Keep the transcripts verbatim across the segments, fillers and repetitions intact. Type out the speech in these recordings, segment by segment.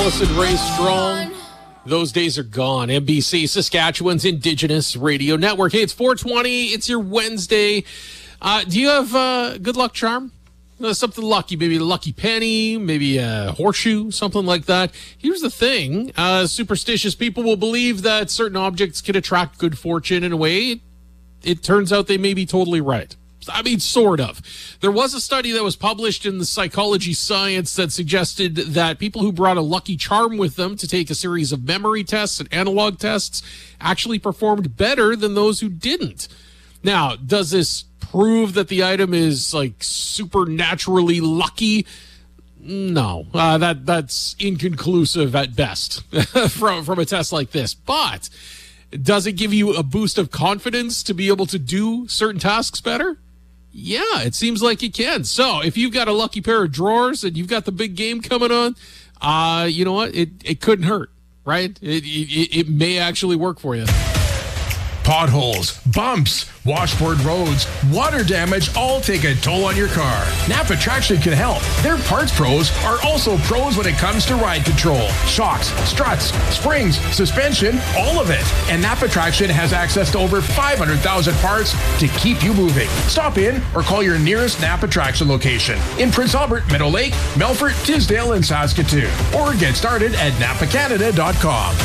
Allison Ray Strong. Those days are gone. N B C, Saskatchewan's Indigenous Radio Network. Hey, it's four twenty. It's your Wednesday. Uh, do you have uh, good luck charm? Uh, something lucky, maybe a lucky penny, maybe a horseshoe, something like that. Here's the thing. Uh, superstitious people will believe that certain objects can attract good fortune in a way. It, it turns out they may be totally right. I mean, sort of. There was a study that was published in the Psychology Science that suggested that people who brought a lucky charm with them to take a series of memory tests and analog tests actually performed better than those who didn't. Now, does this prove that the item is like supernaturally lucky? No, uh, that that's inconclusive at best from, from a test like this. But does it give you a boost of confidence to be able to do certain tasks better? Yeah, it seems like it can. So if you've got a lucky pair of drawers and you've got the big game coming on, uh, you know what? It it couldn't hurt, right? It, it, it may actually work for you. Potholes, bumps, washboard roads, water damage all take a toll on your car. Napa Traction can help. Their parts pros are also pros when it comes to ride control. Shocks, struts, springs, suspension, all of it. And Napa Traction has access to over five hundred thousand parts to keep you moving. Stop in or call your nearest Napa Traction location in Prince Albert, Meadow Lake, Melfort, Tisdale, and Saskatoon. Or get started at napa canada dot com.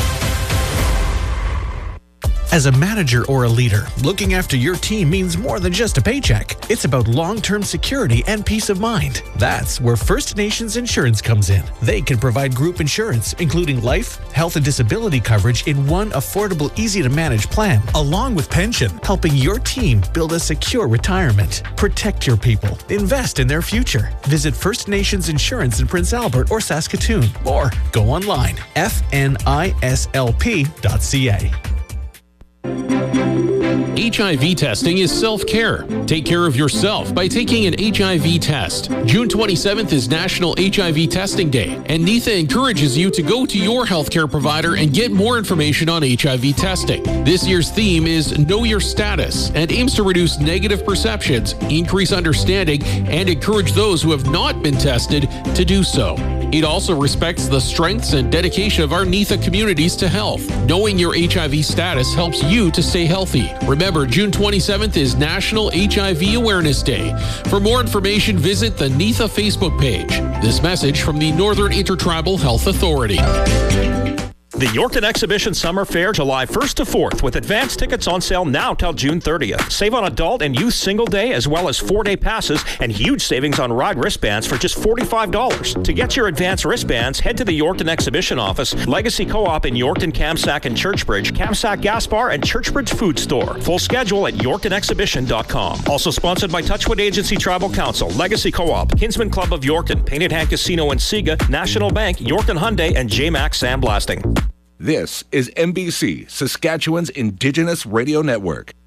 As a manager or a leader, looking after your team means more than just a paycheck. It's about long-term security and peace of mind. That's where First Nations Insurance comes in. They can provide group insurance, including life, health, and disability coverage in one affordable, easy-to-manage plan, along with pension, helping your team build a secure retirement. Protect your people. Invest in their future. Visit First Nations Insurance in Prince Albert or Saskatoon, or go online, f n i s l p dot c a. H I V testing is self-care. Take care of yourself by taking an H I V test. June twenty-seventh is National H I V Testing Day, and NITHA encourages you to go to your healthcare provider and get more information on H I V testing. This year's theme is Know Your Status and aims to reduce negative perceptions, increase understanding, and encourage those who have not been tested to do so. It also respects the strengths and dedication of our NITHA communities to health. Knowing your H I V status helps you to stay healthy. Remember, June twenty-seventh is National H I V Awareness Day. For more information, visit the NITHA Facebook page. This message from the Northern Intertribal Health Authority. The Yorkton Exhibition Summer Fair, July first to fourth, with advance tickets on sale now till June thirtieth. Save on adult and youth single day as well as four-day passes and huge savings on ride wristbands for just forty-five dollars. To get your advance wristbands, head to the Yorkton Exhibition Office, Legacy Co-op in Yorkton, Kamsack, and Churchbridge, Kamsack Gas Bar, and Churchbridge Food Store. Full schedule at yorkton exhibition dot com. Also sponsored by Touchwood Agency Tribal Council, Legacy Co-op, Kinsman Club of Yorkton, Painted Hand Casino and Sega, National Bank, Yorkton Hyundai, and J Max Sandblasting. This is N B C, Saskatchewan's Indigenous Radio Network.